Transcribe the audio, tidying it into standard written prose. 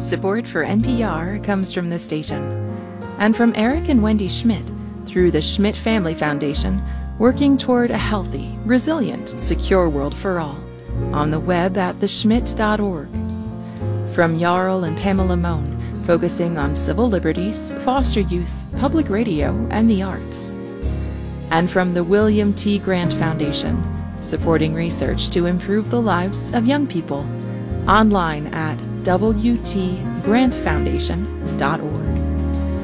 Support for NPR comes from the station and from Eric and Wendy Schmidt through the Schmidt Family Foundation, working toward a healthy, resilient, secure world for all on the web at theschmidt.org. From Jarl and Pamela Mohn, focusing on civil liberties, foster youth, public radio, and the arts. And from the William T. Grant Foundation, supporting research to improve the lives of young people, online at wtgrantfoundation.org.